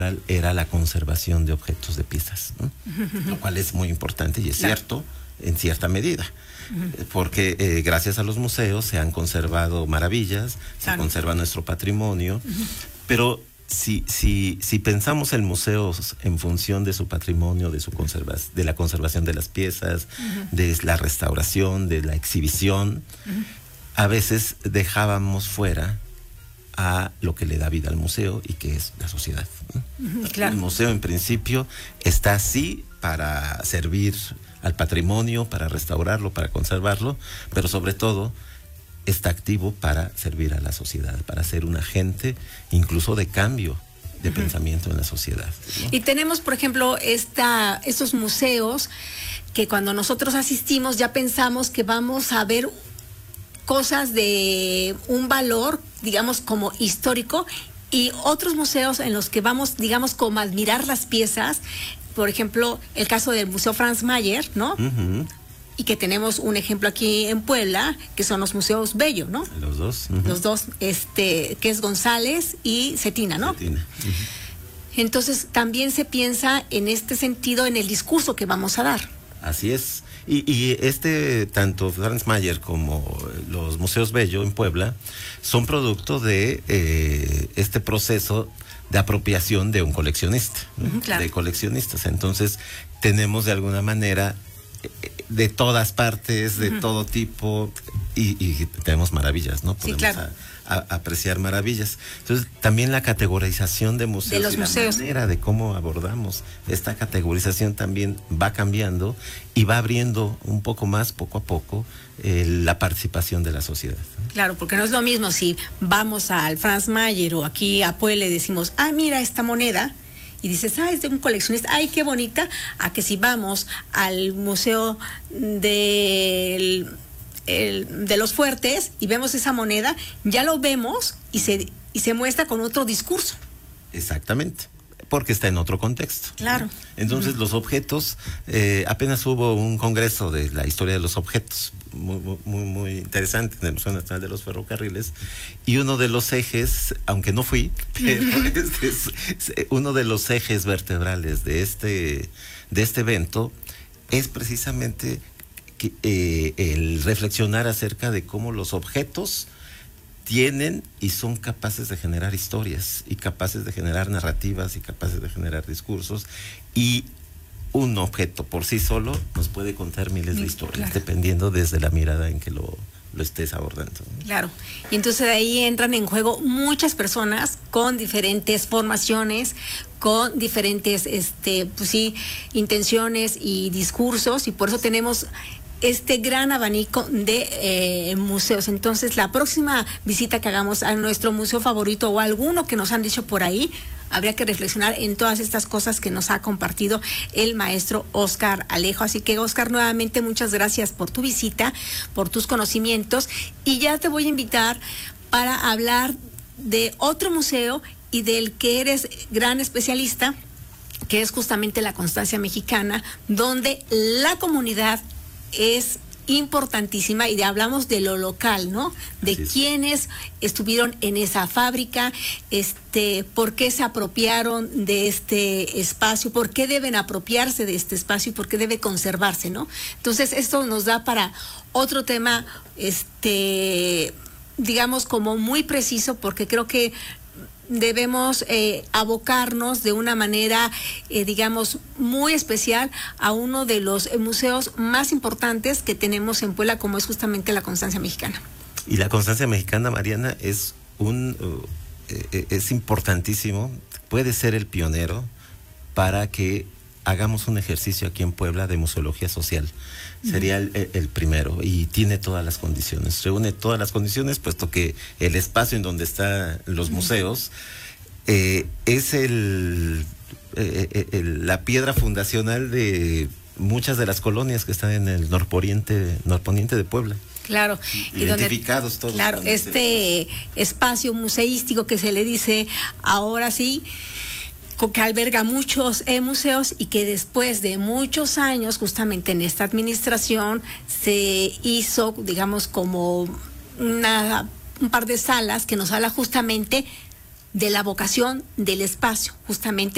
era la conservación de objetos de piezas, ¿no? Lo cual es muy importante y es cierto en cierta medida, porque gracias a los museos se han conservado maravillas, se conserva nuestro patrimonio, pero si pensamos en museos en función de su patrimonio, de la conservación de las piezas, de la restauración, de la exhibición, a veces dejábamos fuera a lo que le da vida al museo y que es la sociedad, ¿no? Claro. El museo en principio está así para servir al patrimonio, para restaurarlo, para conservarlo, pero sobre todo está activo para servir a la sociedad, para ser un agente incluso de cambio de pensamiento en la sociedad, ¿no? Y tenemos, por ejemplo, estos museos que cuando nosotros asistimos ya pensamos que vamos a ver cosas de un valor, digamos, como histórico, y otros museos en los que vamos, digamos, como a admirar las piezas. Por ejemplo, el caso del Museo Franz Mayer, ¿no? Y que tenemos un ejemplo aquí en Puebla, que son los museos Bello, ¿no? Los dos. Los dos, que es González y Cetina, ¿no? Cetina. Entonces, también se piensa en este sentido en el discurso que vamos a dar. Así es. Y tanto Franz Mayer como los museos Bello en Puebla son producto de este proceso de apropiación de un coleccionista, ¿no? Claro. De coleccionistas. Entonces, tenemos de alguna manera de todas partes, de todo tipo, y tenemos maravillas, ¿no? Podemos apreciar maravillas. Entonces, también la categorización de museos, de los museos, la manera de cómo abordamos esta categorización también va cambiando y va abriendo un poco más, poco a poco, la participación de la sociedad, ¿no? Claro, porque no es lo mismo si vamos al Franz Mayer o aquí a Puebla y decimos, mira esta moneda, y dices, es de un coleccionista, ay, qué bonita, a que si vamos al Museo de los Fuertes y vemos esa moneda, ya lo vemos y se muestra con otro discurso. Exactamente, porque está en otro contexto. Claro. ¿No? Entonces los objetos, apenas hubo un congreso de la historia de los objetos, muy interesante, en el Museo Nacional de los Ferrocarriles, y uno de los ejes, aunque no fui, pero uno de los ejes vertebrales de este evento es precisamente el reflexionar acerca de cómo los objetos tienen y son capaces de generar historias y capaces de generar narrativas y capaces de generar discursos, y un objeto por sí solo nos puede contar miles de historias, dependiendo desde la mirada en que lo estés abordando, ¿no? Claro, y entonces ahí entran en juego muchas personas con diferentes formaciones, con diferentes intenciones y discursos, y por eso tenemos este gran abanico de museos. Entonces, la próxima visita que hagamos a nuestro museo favorito o alguno que nos han dicho por ahí, habría que reflexionar en todas estas cosas que nos ha compartido el maestro Óscar Alejo. Así que, Óscar, nuevamente muchas gracias por tu visita, por tus conocimientos, y ya te voy a invitar para hablar de otro museo y del que eres gran especialista, que es justamente la Constancia Mexicana, donde la comunidad es importantísima, y hablamos de lo local, ¿no? De quienes estuvieron en esa fábrica, por qué se apropiaron de este espacio, por qué deben apropiarse de este espacio y por qué debe conservarse, ¿no? Entonces, esto nos da para otro tema, digamos, como muy preciso, porque creo que debemos abocarnos de una manera, digamos, muy especial a uno de los museos más importantes que tenemos en Puebla, como es justamente la Constancia Mexicana. Y la Constancia Mexicana, Mariana, es importantísimo, puede ser el pionero para que hagamos un ejercicio aquí en Puebla de museología social. Sería el primero, y tiene todas las condiciones, reúne todas las condiciones, puesto que el espacio en donde están los museos es la piedra fundacional de muchas de las colonias que están en el norponiente de Puebla. Claro, identificados todos. Claro, este espacio museístico que se le dice ahora sí, que alberga muchos museos, y que después de muchos años, justamente en esta administración, se hizo, digamos, como un par de salas que nos habla justamente de la vocación del espacio, justamente